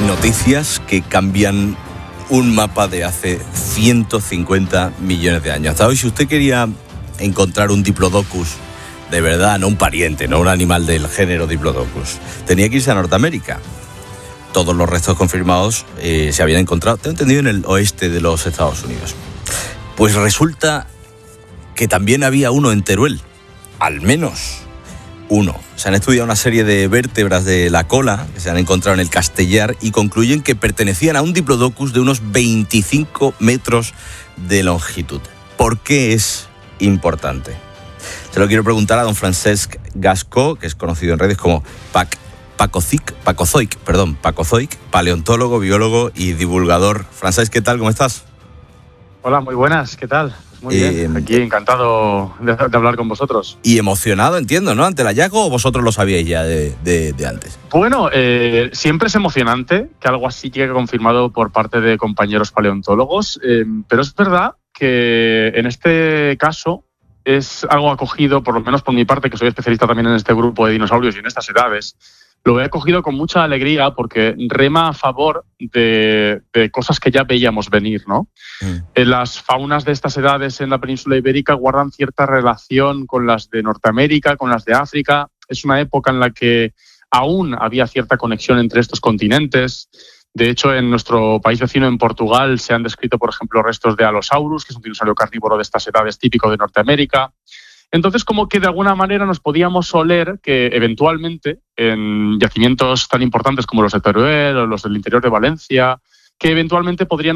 noticias que cambian un mapa de hace 150 millones de años. Hasta hoy, si usted quería encontrar un Diplodocus de verdad, no un pariente, no un animal del género Diplodocus, tenía que irse a Norteamérica. Todos los restos confirmados se habían encontrado, tengo entendido, en el oeste de los Estados Unidos. Pues resulta que también había uno en Teruel, al menos uno. Se han estudiado una serie de vértebras de la cola que se han encontrado en el Castellar y concluyen que pertenecían a un Diplodocus de unos 25 metros de longitud. ¿Por qué es importante? Se lo quiero preguntar a don Francesc Gascó, que es conocido en redes como Pacozoic, paleontólogo, biólogo y divulgador. Francesc, ¿qué tal? ¿Cómo estás? Hola, muy buenas, ¿qué tal? Muy bien, aquí encantado de hablar con vosotros. Y emocionado, entiendo, ¿no? ¿Ante el hallazgo o vosotros lo sabíais ya de antes? Bueno, siempre es emocionante que algo así llegue confirmado por parte de compañeros paleontólogos, pero es verdad que en este caso es algo acogido, por lo menos por mi parte, que soy especialista también en este grupo de dinosaurios y en estas edades. Lo he acogido con mucha alegría porque rema a favor de cosas que ya veíamos venir, ¿no? Las faunas de estas edades en la península ibérica guardan cierta relación con las de Norteamérica, con las de África. Es una época en la que aún había cierta conexión entre estos continentes. De hecho, en nuestro país vecino, en Portugal, se han descrito, por ejemplo, restos de Allosaurus, que es un dinosaurio carnívoro de estas edades típico de Norteamérica. Entonces, como que de alguna manera nos podíamos oler que eventualmente en yacimientos tan importantes como los de Teruel o los del interior de Valencia, que eventualmente podrían